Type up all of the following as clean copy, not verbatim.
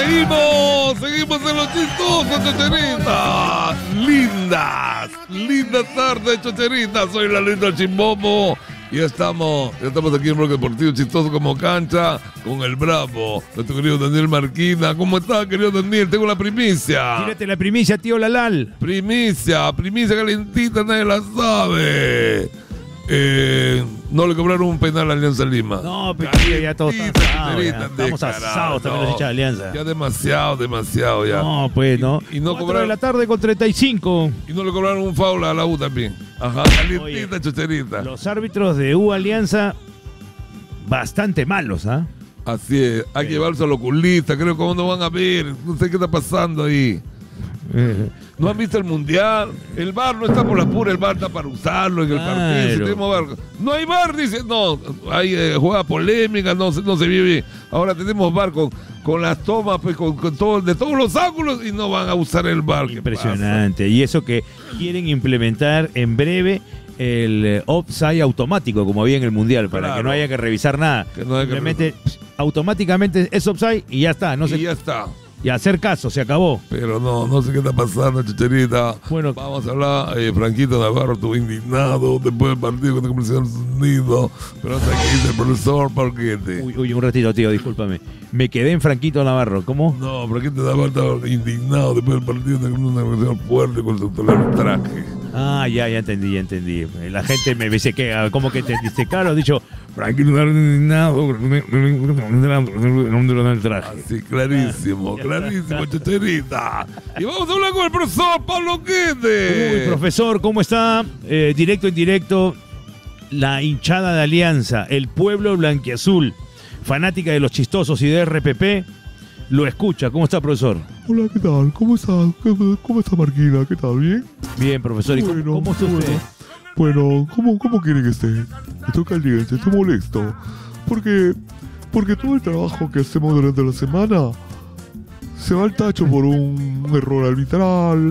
Seguimos en los chistosos, chocheritas. Lindas tardes, chocheritas. Soy la linda Chimbomo. Y estamos aquí en Bloque Deportivo Chistoso como cancha con el Bravo, nuestro querido Daniel Marquina. ¿Cómo está, querido Daniel? Tengo la primicia. Tírate la primicia, tío Lalal. Primicia calentita, nadie la sabe. No le cobraron un penal a Alianza Lima. No, pero ya todos estamos asados también los hinchas de Alianza. Ya demasiado ya. No, pues no. Y no 4 cobraron, de la tarde con 35. Y no le cobraron un foul a la U también. Ajá, calientita, chocherita. Los árbitros de U Alianza, bastante malos, ¿ah? Así es, hay que llevarse al oculista, creo que no van a ver, no sé qué está pasando ahí. ¿No han visto el mundial? El VAR no está por la pura, el VAR está para usarlo en el partido. Si tenemos VAR. No hay VAR, dice, no, hay jugada polémica, no se vive. Ahora tenemos VAR con las tomas, pues, con todo, de todos los ángulos y no van a usar el VAR. Impresionante. Y eso que quieren implementar en breve el offside automático, como había en el mundial, para que no haya que revisar nada. Simplemente automáticamente es offside y ya está. Ya está. Y hacer caso, se acabó. Pero no sé qué está pasando, chocherita. Bueno, vamos a hablar. Franquito Navarro estuvo indignado después del partido contra el Estados Unidos. Pero hasta que dice el profesor Parquete. Uy, un ratito, tío, discúlpame. Me quedé en Franquito Navarro, ¿cómo? No, Franquito Navarro estaba indignado después del partido con una negociación fuerte con su arbitraje. Ah, ya entendí. La gente me dice que, ¿cómo que entendiste? Claro, dicho, Franquito Navarro indignado del traje. Así, clarísimo, chocherita. Y vamos a hablar con el profesor Pablo Quete. Uy, profesor, ¿cómo está? Directo en directo, la hinchada de Alianza, el pueblo blanquiazul, fanática de los chistosos y de RPP, lo escucha. ¿Cómo está, profesor? Hola, ¿qué tal? ¿Cómo está? ¿Cómo está, Marquina? ¿Qué tal? ¿Bien? Bien, profesor. ¿Y cómo está usted? Bueno, ¿cómo quiere que esté? Estoy caliente, estoy molesto. Porque todo el trabajo que hacemos durante la semana se va al tacho por un error arbitral.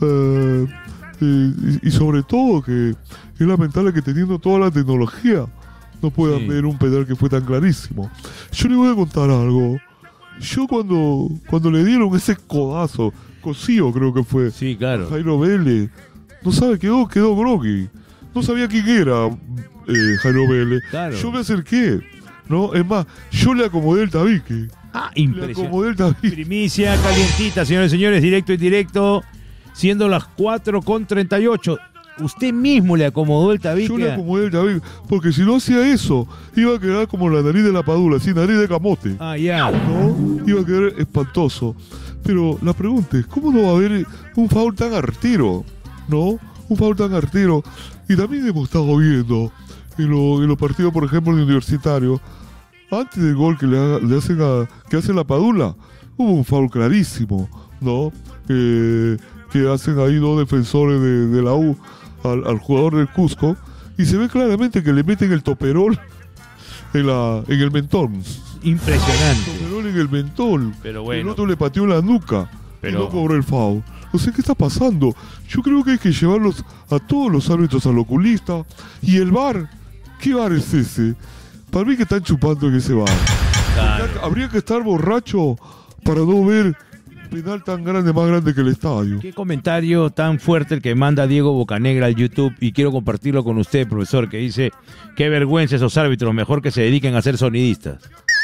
Y sobre todo que es lamentable que teniendo toda la tecnología no puedan ver un penal que fue tan clarísimo. Yo le voy a contar algo. Yo cuando le dieron ese codazo, cosío creo que fue, sí, claro, Jairo Vélez, no sabe, quedó groggy. No sabía quién era Jairo Vélez. Claro. Yo me acerqué, ¿no? Es más, yo le acomodé el tabique. Impresionante. Le acomodé el tabique. Primicia calientita, señores y señores, directo en directo, siendo las 4:38. Usted mismo le acomodó el tabique. Yo le acomodé el tabique, porque si no hacía eso, iba a quedar como la nariz de la Padula, así, nariz de camote. Ya. ¿No? Iba a quedar espantoso. Pero la pregunta es, ¿cómo no va a haber un foul tan artero? ¿No? Un foul tan artero. Y también hemos estado viendo en los partidos, por ejemplo, de Universitario, antes del gol que hace la Padula, hubo un foul clarísimo, ¿no? Que hacen ahí dos defensores de la U al jugador del Cusco, y se ve claramente que le meten el toperol en el mentón. Impresionante. El toperol en el mentón. Pero bueno. El otro le pateó la nuca y no cobró el foul. O sea, ¿qué está pasando? Yo creo que hay que llevarlos a todos los árbitros al oculista. Y el VAR, ¿qué VAR es ese? Para mí que están chupando en ese VAR. Claro. Habría que estar borracho para no ver penal tan grande, más grande que el estadio. Qué comentario tan fuerte el que manda Diego Bocanegra al YouTube, y quiero compartirlo con usted, profesor, que dice: qué vergüenza esos árbitros, mejor que se dediquen a ser sonidistas.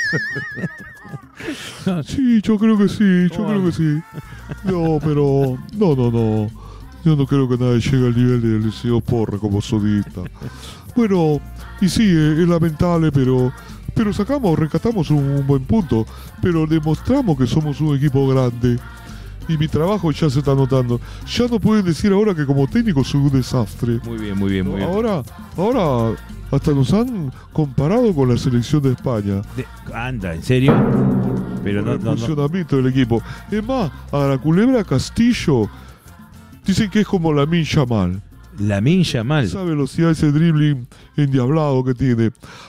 Sí, yo creo que sí. No, pero no. Yo no creo que nadie llegue al nivel del señor Porra como sonidista. Bueno, y sí, es lamentable, pero rescatamos un buen punto, pero demostramos que somos un equipo grande y mi trabajo ya se está notando. Ya no pueden decir ahora que como técnico soy un desastre. Muy bien. Ahora hasta nos han comparado con la selección de España. Anda, ¿en serio? Pero el funcionamiento del equipo. Es más, a la Culebra Castillo dicen que es como Lamine Yamal. Lamine Yamal. Esa velocidad, ese dribbling endiablado que tiene.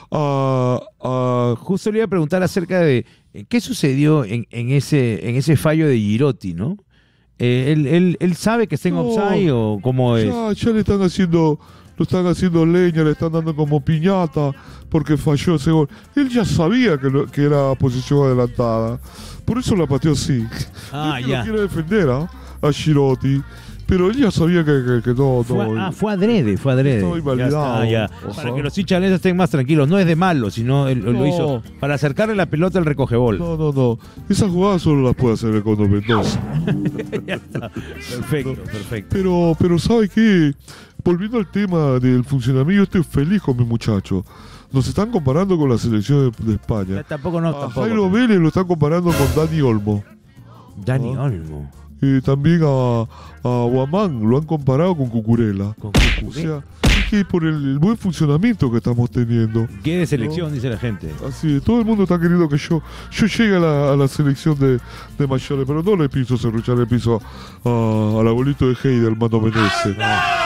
Justo le iba a preguntar acerca de qué sucedió en ese fallo de Girotti, ¿no? ¿Él sabe que está en offside o cómo es? Ya le están haciendo lo están haciendo leña, le están dando como piñata porque falló ese gol. Él ya sabía que era posición adelantada, por eso la pateó así. Ah, no ya. Lo quiere defender a Girotti, pero él ya sabía que no. Fue adrede. Estaba invalidado. Ya. Para que los hinchas estén más tranquilos. No es de malo, sino él lo hizo para acercarle la pelota al recogebol. No. Esas jugadas solo las puede hacer el Condor Mendoza. Ya está. Perfecto. Pero ¿sabe qué? Volviendo al tema del funcionamiento, estoy feliz con mi muchacho. Nos están comparando con la selección de España. Tampoco. Jairo Vélez lo están comparando con Dani Olmo. Dani Olmo. También a Guamán lo han comparado con Cucurella. O sea, es que por el buen funcionamiento que estamos teniendo. ¿Qué de selección, dice la gente? Así es, todo el mundo está queriendo que yo llegue a la selección de mayores, pero no le piso serruchar, le piso al abuelito de Heide, al Mano Menezes.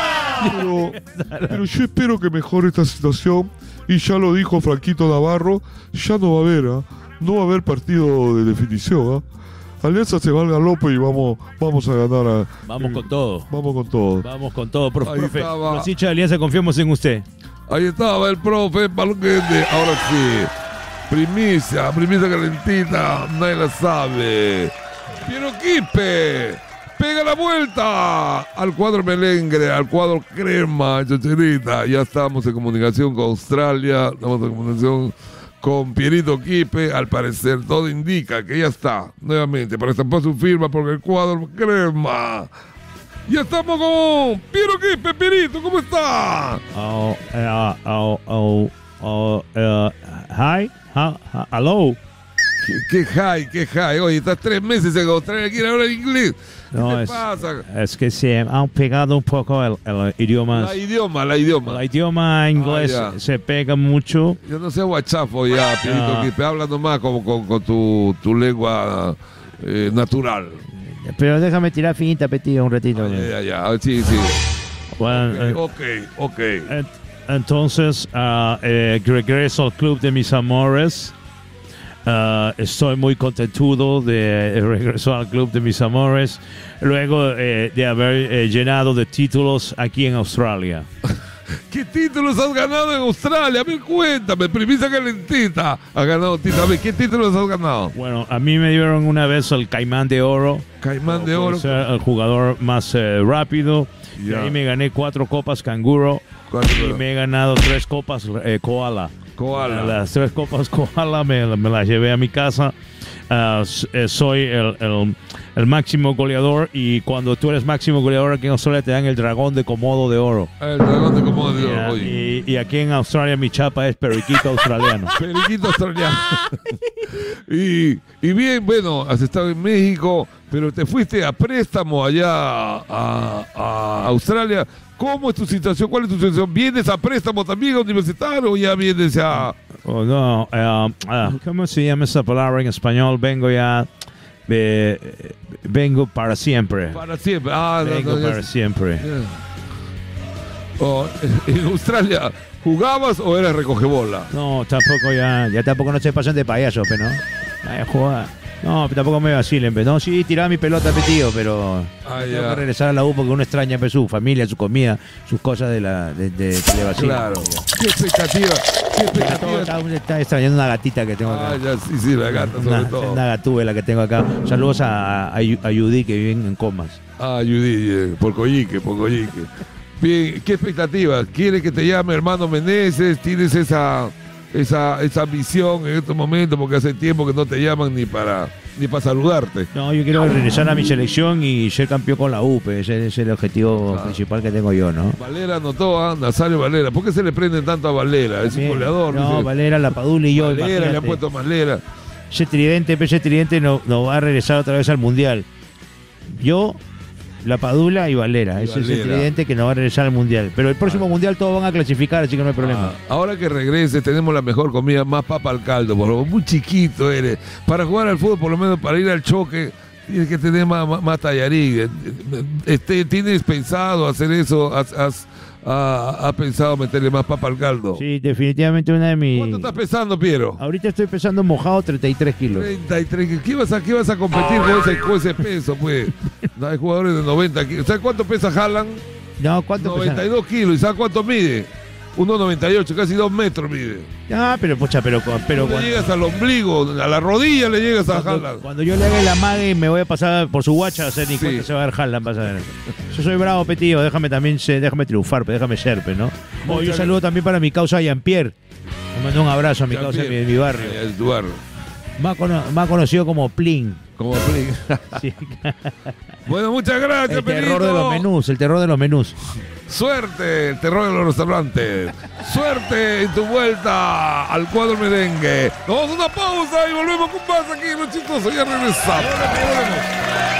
Pero yo espero que mejore esta situación, y ya lo dijo Franquito Navarro, ya no va a haber partido de definición, Alianza se valga López y vamos a ganar. Vamos con todo. Vamos con todo. Profe. Los hinchas de Alianza, confiamos en usted. Ahí estaba el profe Palonquete. Ahora sí. Primicia calentita. Nadie la sabe. Piero Quispe pega la vuelta al cuadro melengre, al cuadro crema, chocherita. Ya estamos en comunicación con Australia. Estamos en comunicación con Pierito Quispe. Al parecer todo indica que ya está nuevamente para estampar su firma porque el cuadro crema. Ya estamos con Piero Quispe. Pierito, ¿cómo está? Hi, hello. ¿Qué hi? Oye, estás 3 meses en Australia, ¿quieres hablar inglés? ¿Qué pasa? Es que se han pegado un poco el idioma. La idioma. El idioma inglés se pega mucho. Yo no sé guachafo ya, Pierito Quispe. Habla nomás como con tu lengua natural. Pero déjame tirar finita, Petito, un ratito. Ya. Sí. Bueno, Ok. Entonces, regreso al club de mis amores. Estoy muy contentudo de regresar al club de mis amores luego de haber llenado de títulos aquí en Australia. ¿Qué títulos has ganado en Australia? A ver, cuéntame, primicia calentita. Has ganado títulos. A ver, ¿qué títulos has ganado? Bueno, a mí me dieron una vez el Caimán de Oro. Caimán de Oro. Ser el jugador más rápido. Y ahí me gané 4 copas Canguro. Y me he ganado 3 copas Koala. Las 3 copas Koala me las llevé a mi casa. Soy el máximo goleador, y cuando tú eres máximo goleador aquí en Australia te dan el dragón de Komodo de Oro. El dragón de Komodo de Oro. Y aquí en Australia mi chapa es periquito australiano. Periquito australiano. y bien, bueno, has estado en México, pero te fuiste a préstamo allá a Australia. ¿Cómo es tu situación? ¿Cuál es tu situación? ¿Vienes a préstamo también universitario o ya vienes a...? No, ¿cómo se llama esa palabra en español? Vengo para siempre. Para siempre. Para siempre. ¿En Australia jugabas o eras recogebola? No, tampoco ya tampoco no se pasan de payaso, pero no. Jugar. No, tampoco me vacilen, pero no, sí, tiraba mi pelota, tío, pero tengo que regresar a la U porque uno extraña su familia, su comida, sus cosas de vacilen. Claro. ¿Qué expectativa? Está extrañando una gatita que tengo acá. Sí, la gata sobre todo. Una gatúbela que tengo acá. Saludos a Judy, que viven en Comas. Judy, por Coyique. Bien, ¿qué expectativa? ¿Quieres que te llame hermano Menezes? ¿Tienes esa ambición en estos momentos? Porque hace tiempo que no te llaman ni para saludarte. No, yo quiero regresar a mi selección y ser campeón con la UP. Ese es el objetivo principal que tengo yo, ¿no? Valera anotó, Nazario Valera. ¿Por qué se le prenden tanto a Valera? Es un goleador. No, dice, Valera, La Padula y yo. Valera, le han puesto Valera. Ese tridente no va a regresar otra vez al Mundial. Yo, La Padula y Valera. Ese es el tridente que nos va a regresar al Mundial. Pero el próximo Mundial todos van a clasificar, así que no hay problema. Ahora que regreses, tenemos la mejor comida, más papa al caldo. Por lo menos, muy chiquito eres. Para jugar al fútbol, por lo menos para ir al choque, tienes que tener más tallarín. ¿Tienes pensado hacer eso? ¿Has pensado meterle más papa al caldo? Sí, definitivamente una de mis... ¿Cuánto estás pesando, Piero? Ahorita estoy pesando mojado 33 kilos. 33. ¿Qué vas a competir con ese peso, pues? Hay jugadores de 90 kilos. ¿Sabes cuánto pesa Haaland? No, ¿cuánto 92 kilos. ¿Y sabes cuánto mide? 1,98, casi 2 metros mide. Ah, pero cuando llegas al ombligo, a la rodilla le llegas a Haaland. Cuando yo le haga el amague me voy a pasar por su guacha a hacer ni cuenta se va a dar Haaland. Yo soy bravo, Petío, déjame triunfar, déjame ser, ¿no? Un saludo también para mi causa Jean-Pierre. Me mando un abrazo a mi causa de mi barrio. Es tu barrio. Más conocido como Plin. Como Plin. Sí. Bueno, muchas gracias, El terror de los menús. Suerte, el terror de los restaurantes. Suerte en tu vuelta al cuadro merengue. Nos vamos a una pausa y volvemos con más aquí en Los Chistosos. Ya regresamos.